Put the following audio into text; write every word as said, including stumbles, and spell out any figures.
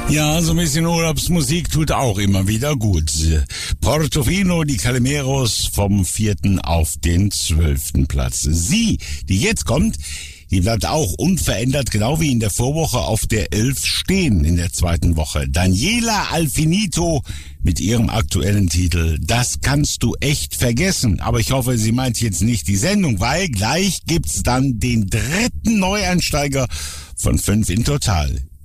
Ja, so ein bisschen Urlaubsmusik tut auch immer wieder gut. Portofino, die Calimeros vom vierten auf den zwölften Platz. Sie, die jetzt kommt, die bleibt auch unverändert, genau wie in der Vorwoche, auf der elf stehen in der zweiten Woche. Daniela Alfinito mit ihrem aktuellen Titel Das kannst du echt vergessen. Aber ich hoffe, sie meint jetzt nicht die Sendung, weil gleich gibt's dann den dritten Neueinsteiger von fünf in total.